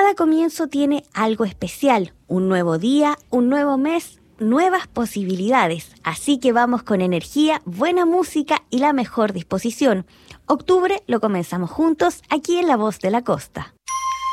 Cada comienzo tiene algo especial, un nuevo día, un nuevo mes, nuevas posibilidades. Así que vamos con energía, buena música y la mejor disposición. Octubre lo comenzamos juntos aquí en La Voz de la Costa.